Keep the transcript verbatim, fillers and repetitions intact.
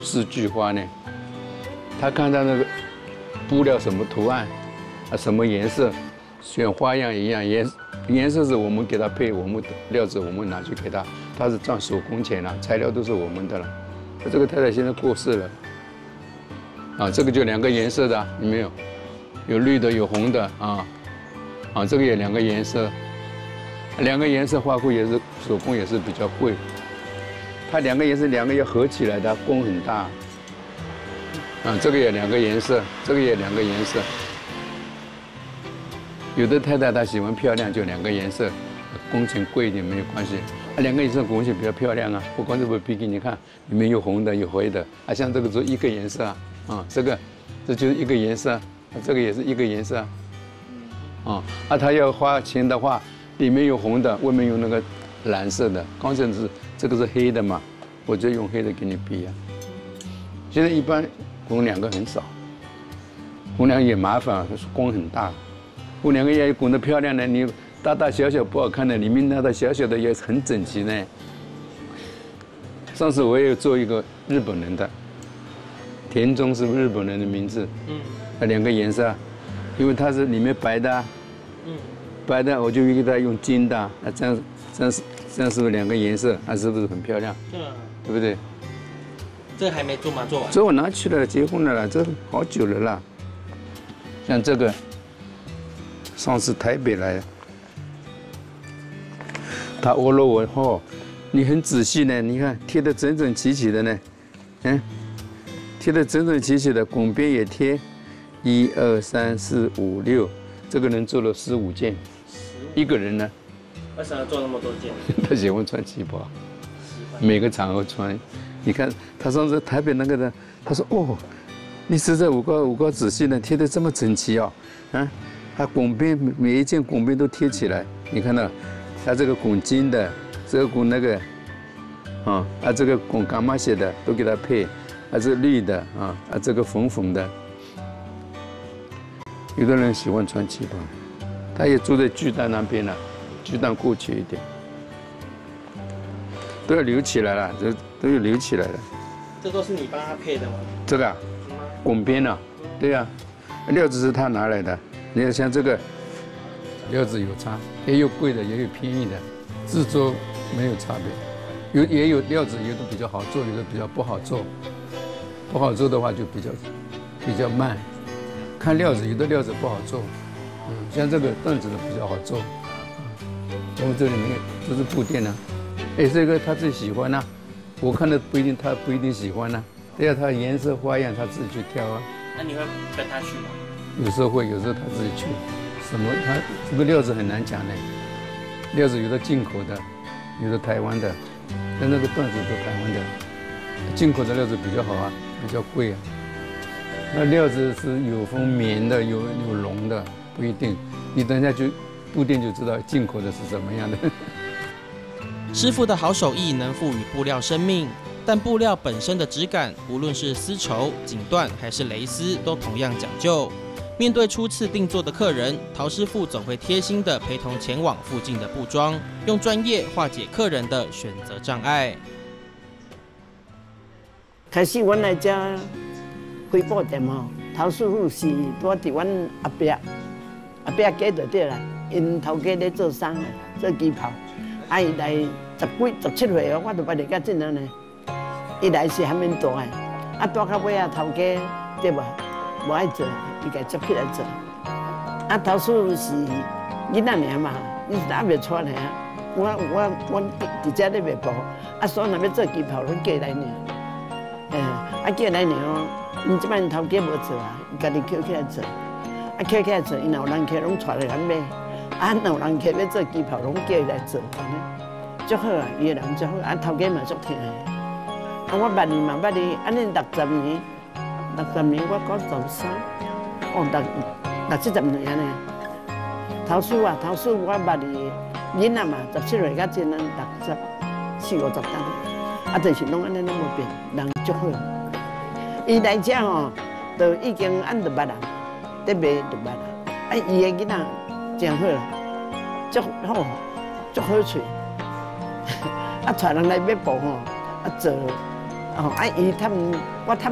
四句花呢，他看到那个布料什么图案啊，什么颜色，选花样一样，颜颜色是我们给他配，我们的料子我们拿去给他，他是赚手工钱了，材料都是我们的了。这个太太现在过世了，啊，这个就两个颜色的，有没有？有绿的，有红的啊，啊，这个也两个颜色，两个颜色花库也是手工也是比较贵。它两个颜色，两个要合起来的，工很大。啊，这个也两个颜色，这个也两个颜色。有的太太她喜欢漂亮，就两个颜色，工钱贵一点没有关系。啊，两个颜色工钱比较漂亮啊，不光是不比基尼，看里面有红的有灰的，啊，像这个就一个颜色啊，啊，这个这就是一个颜色，啊，这个也是一个颜色啊。啊，啊，他要花钱的话，里面有红的，外面有那个蓝色的，刚才是这个是黑的嘛，我就用黑的给你比啊。现在一般工两个很少，工两个也麻烦，工很大。工两个要工得漂亮的，你大大小小不好看的，里面大大小小的也很整齐呢。上次我也有做一个日本人的，田中是日本人的名字，嗯，那两个颜色，因为它是里面白的，嗯，白的我就给它用金的，那这样这样是这样是不是两个颜色？它是不是很漂亮？嗯，对不对？ 这还没做吗？做完？ 这我拿去了，结婚了啦，这好久了啦。像这个，上次台北来的，他讹了我后，你很仔细呢，你看贴得整整齐齐的呢，嗯，贴得整整齐齐的，拱边也贴，一二三四五六，这个人做了十五件，一个人呢？ 为什么要做那么多件？ 他喜欢穿旗袍，每个场合穿。你看他上次台北那个的，他说哦，你实在五个五个仔细的贴得这么整齐哦，啊，他拱边每一件拱边都贴起来，你看到，他这个拱金的，这个拱那个，啊啊这个拱伽马血的都给他配，啊这绿的啊啊这个粉粉的。有的人喜欢穿旗袍，他也住在巨蛋那边了，巨蛋过去一点。都要留起来了，这都要留起来了。 这都是你帮他配的吗？ 这个啊，拱边啊，对呀、啊，料子是他拿来的。你看像这个料子有差，也有贵的，也有便宜的，制作没有差别。有也有料子，有的比较好做，有的比较不好做。不好做的话就比较比较慢。看料子，有的料子不好做。嗯，像这个凳子的比较好做。嗯，我们这里面都是布垫呢。哎，这个他自己喜欢呐、啊，我看的不一定，他不一定喜欢呐、啊。对呀，他颜色花样他自己去挑啊。 那你会跟他去吗？ 有时候会，有时候他自己去。什么？他这个料子很难讲的，料子有的进口的，有的台湾的，但那个缎子都台湾的，进口的料子比较好啊，比较贵啊。那料子是有分棉的，有有绒的，不一定。你等一下就布店就知道进口的是怎么样的。 师傅的好手艺能赋予布料生命，但布料本身的质感，无论是丝绸、锦缎还是蕾丝，都同样讲究。面对初次定做的客人，陶师傅总会贴心的陪同前往附近的布庄，用专业化解客人的选择障碍。 开始阮来这花布店吼，陶师傅是住伫阮阿伯，阿伯家就对啦，因头家咧做衫的，做旗袍。啊，伊来十几、十七岁哦，我都捌得甲真样呢。伊来是还免大的，啊，大到尾啊，头家对无，无爱做，伊家接起来做。啊，陶师傅是囡仔尔嘛，伊是还未出来啊。我我我伫遮咧卖布，啊，所以若要做旗袍，拢叫来呢。诶，啊叫来呢哦，因即摆头家无做啊，伊家己捡起来做，啊捡起来做，因有人客拢带来咱买。啊，有人客要做旗袍，拢叫伊来做，安尼，足好啊！伊个人足好，啊头家嘛足听的。啊，我捌伊嘛捌伊，安尼六十年，六十年我九十三，哦六六七十年呢。陶师啊，陶师我捌伊，囡仔嘛十七岁到今年六十四五十担，啊，就是拢安尼拢无变，人足好。伊来遮吼，就已经按着捌人，得卖就捌人，啊，伊个囡仔。真好啦，足好，足好找。啊，带人来买布吼，啊做，啊哦，啊，伊他们我他们。